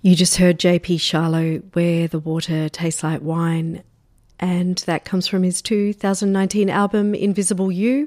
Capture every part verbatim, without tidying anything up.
You just heard J P Charlo, Where the Water Tastes Like Wine, and that comes from his two thousand nineteen album Invisible You,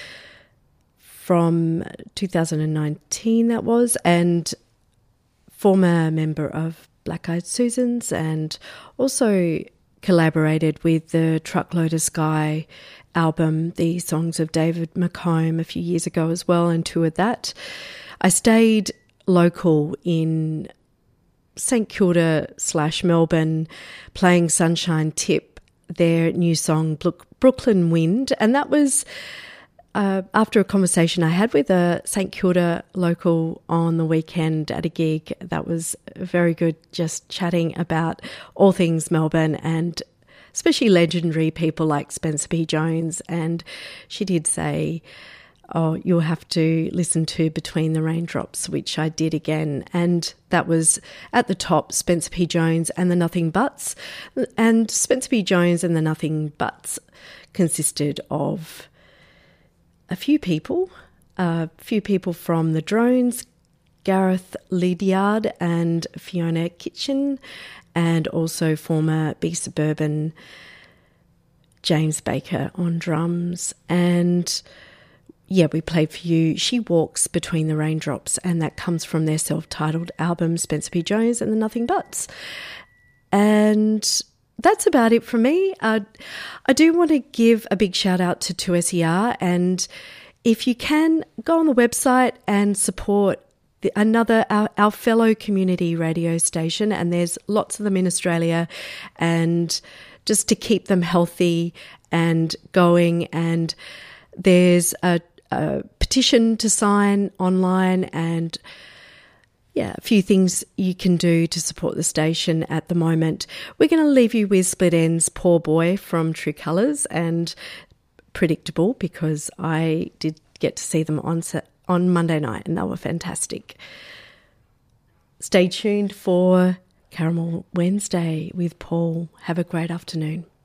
from two thousand nineteen that was, and former member of Black Eyed Susans, and also collaborated with the Truckload of Sky album, the songs of David McComb, a few years ago as well, and toured that. I stayed local in St Kilda slash Melbourne, playing Sunshine Tip, their new song Brooklyn Wind, and that was uh, after a conversation I had with a St Kilda local on the weekend at a gig. That was very good, just chatting about all things Melbourne and especially legendary people like Spencer P. Jones, and she did say, oh, you'll have to listen to Between the Raindrops, which I did again. And that was at the top, Spencer P. Jones and the Nothing Buts. And Spencer P. Jones and the Nothing Buts consisted of a few people, a few people from the Drones, Gareth Lydiard and Fiona Kitchen, and also former Big Suburban James Baker on drums. And yeah, we played for you She Walks Between the Raindrops, and that comes from their self-titled album, Spencer P. Jones and the Nothing Buts. And that's about it from me. Uh, I do want to give a big shout out to two S E R, and if you can, go on the website and support the, another, our, our fellow community radio station, and there's lots of them in Australia, and just to keep them healthy and going. And there's a a petition to sign online, and yeah, a few things you can do to support the station at the moment. We're going to leave you with Split Enz' Poor Boy from True Colours, and predictable because I did get to see them on on Monday night and they were fantastic. Stay tuned for Caramel Wednesday with Paul. Have a great afternoon.